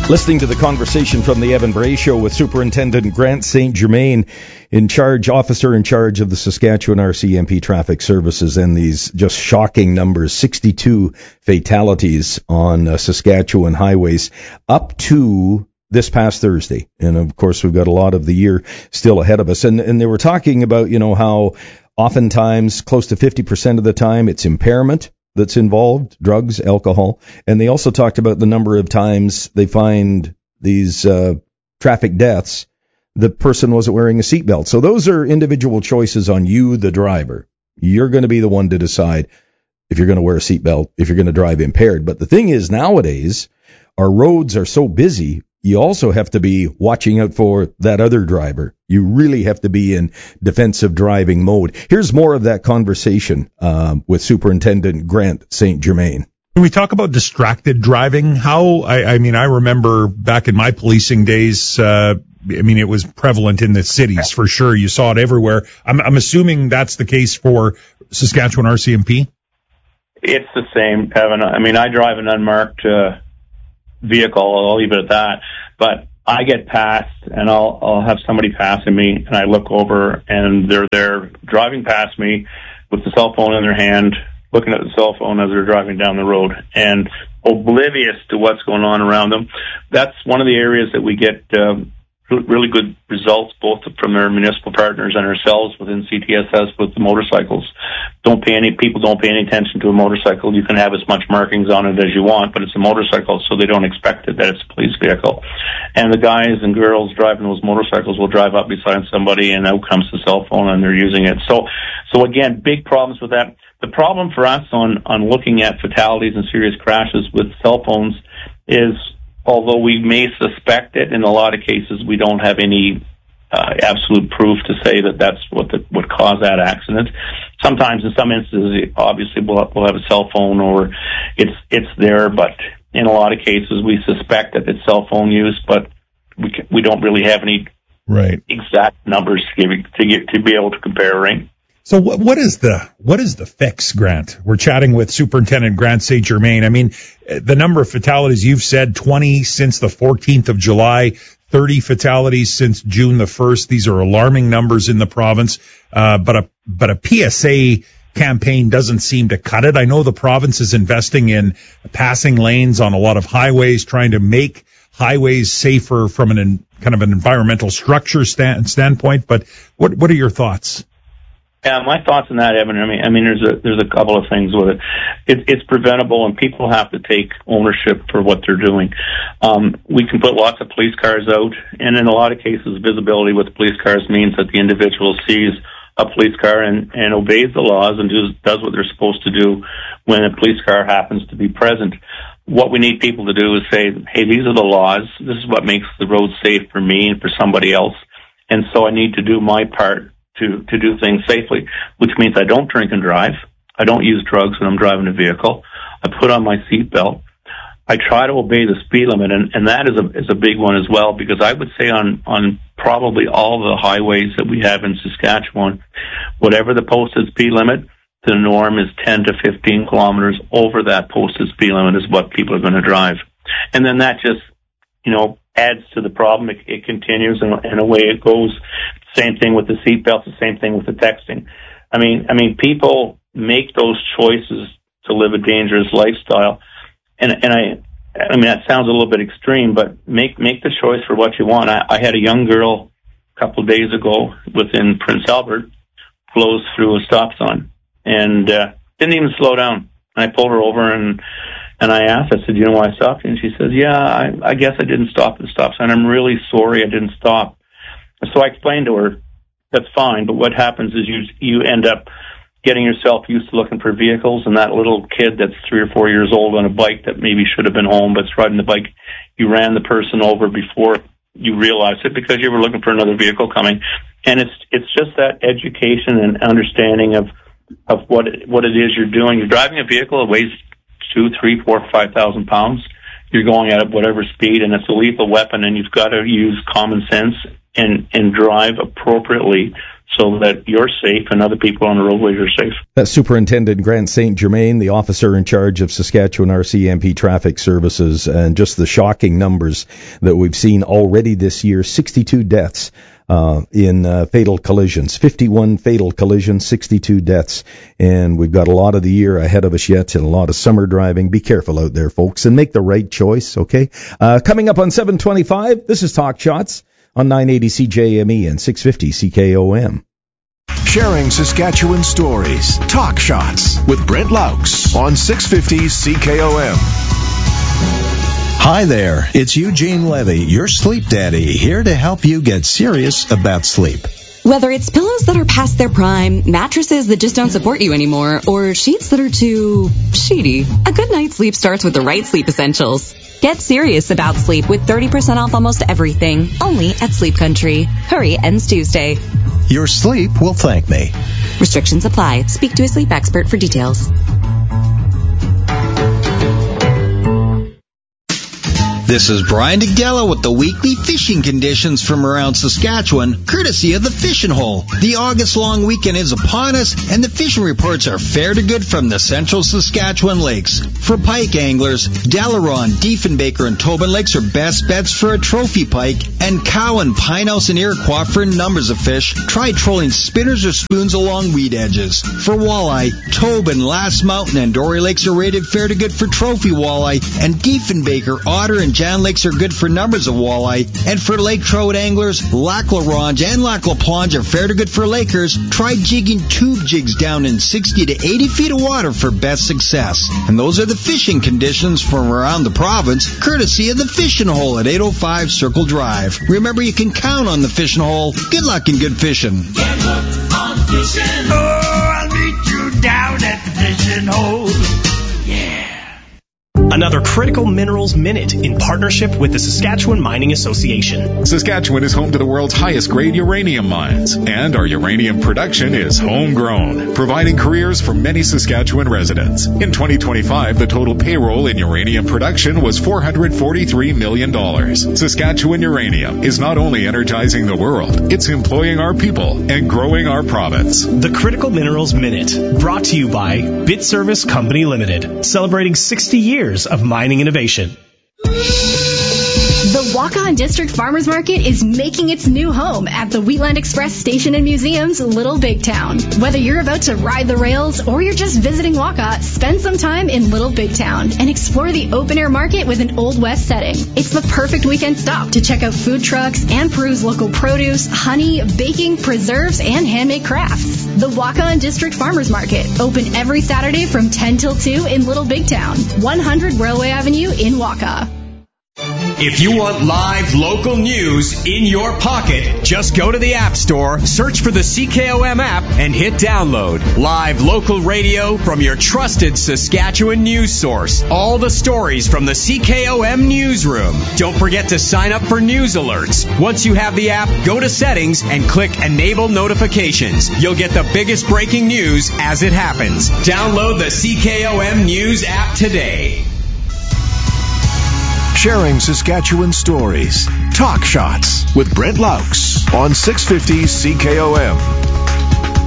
Listening to the conversation from the Evan Bray Show with Superintendent Grant St. Germain, officer in charge of the Saskatchewan RCMP Traffic Services, and these just shocking numbers, 62 fatalities on Saskatchewan highways up to this past Thursday. And of course, we've got a lot of the year still ahead of us. And they were talking about, how oftentimes, close to 50% of the time, it's impairment that's involved, drugs, alcohol. And they also talked about the number of times they find these traffic deaths, the person wasn't wearing a seatbelt. So those are individual choices on you, the driver. You're going to be the one to decide if you're going to wear a seatbelt, if you're going to drive impaired. But the thing is, nowadays, our roads are so busy, you also have to be watching out for that other driver. You really have to be in defensive driving mode. Here's more of that conversation with Superintendent Grant St. Germain. When we talk about distracted driving, I remember back in my policing days, it was prevalent in the cities for sure. You saw it everywhere. I'm assuming that's the case for Saskatchewan RCMP? It's the same, Evan. I drive an unmarked vehicle, I'll leave it at that, but I get passed and I'll have somebody passing me and I look over and they're there driving past me with the cell phone in their hand, looking at the cell phone as they're driving down the road and oblivious to what's going on around them. That's one of the areas that we get really good results, both from their municipal partners and ourselves within CTSS with the motorcycles. People don't pay any attention to a motorcycle. You can have as much markings on it as you want, but it's a motorcycle, so they don't expect it that it's a police vehicle. And the guys and girls driving those motorcycles will drive up beside somebody, and out comes the cell phone, and they're using it. So again, big problems with that. The problem for us on looking at fatalities and serious crashes with cell phones is, although we may suspect it, in a lot of cases we don't have any absolute proof to say that that's what would cause that accident. Sometimes, in some instances, obviously we'll have a cell phone or it's there, but in a lot of cases we suspect that it's cell phone use, but we don't really have any exact numbers to be able to compare, right? So what is the fix, Grant? We're chatting with Superintendent Grant St. Germain. The number of fatalities, you've said 20 since the 14th of July, 30 fatalities since June the 1st. These are alarming numbers in the province. But a PSA campaign doesn't seem to cut it. I know the province is investing in passing lanes on a lot of highways, trying to make highways safer from an environmental structure standpoint. But what are your thoughts? Yeah, my thoughts on that, Evan. There's a couple of things with it. It's preventable, and people have to take ownership for what they're doing. We can put lots of police cars out, and in a lot of cases, visibility with police cars means that the individual sees a police car and obeys the laws and does what they're supposed to do when a police car happens to be present. What we need people to do is say, hey, these are the laws. This is what makes the road safe for me and for somebody else, and so I need to do my part to do things safely, which means I don't drink and drive. I don't use drugs when I'm driving a vehicle. I put on my seatbelt. I try to obey the speed limit, and that is a big one as well, because I would say on probably all the highways that we have in Saskatchewan, whatever the posted speed limit, the norm is 10 to 15 kilometers over that posted speed limit is what people are going to drive. And then that just, adds to the problem. It continues, and away it goes. Same thing with the seatbelts, the same thing with the texting. People make those choices to live a dangerous lifestyle. And that sounds a little bit extreme, but make the choice for what you want. I had a young girl a couple of days ago within Prince Albert blows through a stop sign and didn't even slow down. And I pulled her over and I asked, I said, you know why I stopped you? And she says, yeah, I guess I didn't stop at the stop sign. I'm really sorry I didn't stop. And so I explained to her, that's fine, but what happens is you end up getting yourself used to looking for vehicles, and that little kid that's 3 or 4 years old on a bike that maybe should have been home but's riding the bike, you ran the person over before you realized it because you were looking for another vehicle coming. And it's just that education and understanding of what it is you're doing. You're driving a vehicle that weighs 2, 3, 4, 5,000 pounds. You're going at whatever speed, and it's a lethal weapon, and you've got to use common sense and drive appropriately so that you're safe and other people on the roadways are safe. That's Superintendent Grant St. Germain, the officer in charge of Saskatchewan RCMP Traffic Services, and just the shocking numbers that we've seen already this year. 62 deaths in fatal collisions, 51 fatal collisions, 62 deaths, and we've got a lot of the year ahead of us yet and a lot of summer driving. Be careful out there, folks, and make the right choice, okay? Coming up on 725, this is Talk Shots on 980 CJME and 650 CKOM. Sharing Saskatchewan stories. Talk Shots with Brent Laux on 650 CKOM. Hi there, it's Eugene Levy, your sleep daddy, here to help you get serious about sleep. Whether it's pillows that are past their prime, mattresses that just don't support you anymore, or sheets that are too sheety, a good night's sleep starts with the right sleep essentials. Get serious about sleep with 30% off almost everything, only at Sleep Country. Hurry, ends Tuesday. Your sleep will thank me. Restrictions apply. Speak to a sleep expert for details. This is Brian DeGello with the weekly fishing conditions from around Saskatchewan, courtesy of the Fishing Hole. The August-long weekend is upon us, and the fishing reports are fair to good from the central Saskatchewan lakes. For pike anglers, Delaron, Diefenbaker, and Tobin Lakes are best bets for a trophy pike, and Cowan, Pinehouse, and Iroquois for numbers of fish. Try trolling spinners or spoons along weed edges. For walleye, Tobin, Last Mountain, and Dory Lakes are rated fair to good for trophy walleye, and Diefenbaker, Otter, and Jan Lakes are good for numbers of walleye. And for lake trout anglers, Lac La Ronge and Lac La Plonge are fair to good for lakers. Try jigging tube jigs down in 60 to 80 feet of water for best success. And those are the fishing conditions from around the province, courtesy of the Fishing Hole at 805 Circle Drive. Remember, you can count on the Fishing Hole. Good luck and good fishing. Get hooked on fishing. Oh, I'll meet you down at the Fishing Hole. Yeah. Another Critical Minerals Minute in partnership with the Saskatchewan Mining Association. Saskatchewan is home to the world's highest grade uranium mines, and our uranium production is homegrown, providing careers for many Saskatchewan residents. In 2025, the total payroll in uranium production was $443 million. Saskatchewan Uranium is not only energizing the world, it's employing our people and growing our province. The Critical Minerals Minute, brought to you by BitService Company Limited, celebrating 60 years of mining innovation. The Waukon District Farmers Market is making its new home at the Wheatland Express Station and Museum's Little Big Town. Whether you're about to ride the rails or you're just visiting Wauka, spend some time in Little Big Town and explore the open-air market with an Old West setting. It's the perfect weekend stop to check out food trucks and peruse local produce, honey, baking, preserves, and handmade crafts. The Waukon District Farmers Market, open every Saturday from 10 till 2 in Little Big Town, 100 Railway Avenue in Wauka. If you want live local news in your pocket, just go to the App Store, search for the CKOM app, and hit download. Live local radio from your trusted Saskatchewan news source. All the stories from the CKOM newsroom. Don't forget to sign up for news alerts. Once you have the app, go to settings and click Enable Notifications. You'll get the biggest breaking news as it happens. Download the CKOM News app today. Sharing Saskatchewan stories. Talk Shots with Brent Laux on 650 CKOM.